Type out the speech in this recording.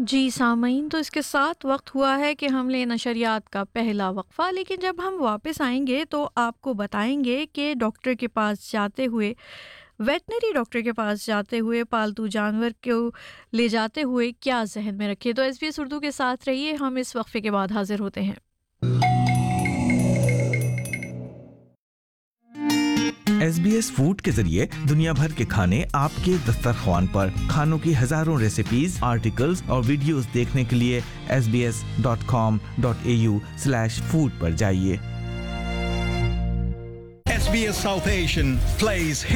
जी सामीन, तो इसके साथ वक्त हुआ है कि हम लें नशरियात का पहला वक्फा। लेकिन जब हम वापस आएंगे तो आपको बताएंगे कि डॉक्टर के पास जाते हुए, वेटनरी डॉक्टर के पास जाते हुए, पालतू जानवर को ले जाते हुए क्या जहन में रखें। तो एसबीएस उर्दू के साथ रहिए, हम इस वक्फे के बाद हाजिर होते हैं। SBS फूड के जरिए दुनिया भर के खाने आपके दस्तरख्वान पर। खानों की हजारों रेसिपीज, आर्टिकल्स और वीडियोस देखने के लिए sbs.com.au/food पर जाइए। SBS South Asian plays